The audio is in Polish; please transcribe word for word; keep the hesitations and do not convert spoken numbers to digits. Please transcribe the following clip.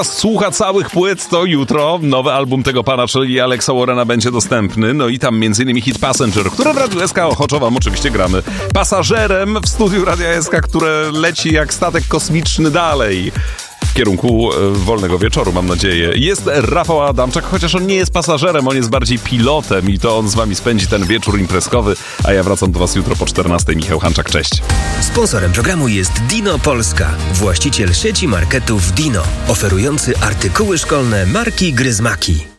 słucha całych płyt, to jutro nowy album tego pana, czyli Alexa Warrena, będzie dostępny. No i tam m.in. hit Passenger, które w Radiu S K ochoczo wam oczywiście gramy. Pasażerem w studiu Radia S K, które leci jak statek kosmiczny dalej w kierunku e, wolnego wieczoru, mam nadzieję. Jest Rafał Adamczak, chociaż on nie jest pasażerem, on jest bardziej pilotem i to on z wami spędzi ten wieczór imprezkowy, a ja wracam do was jutro po czternastej. Michał Hanczak, cześć. Sponsorem programu jest Dino Polska, właściciel sieci marketów Dino, oferujący artykuły szkolne marki Gryzmaki.